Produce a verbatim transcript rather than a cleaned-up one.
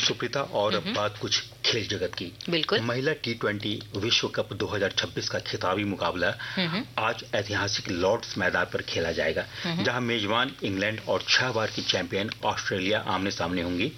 सुप्रीता, और अब बात कुछ खेल जगत की। बिल्कुल। महिला टी ट्वेंटी विश्व कप दो हज़ार छब्बीस का खिताबी मुकाबला आज ऐतिहासिक लॉर्ड्स मैदान पर खेला जाएगा, जहां मेजबान इंग्लैंड और छह बार की चैंपियन ऑस्ट्रेलिया आमने सामने होंगी।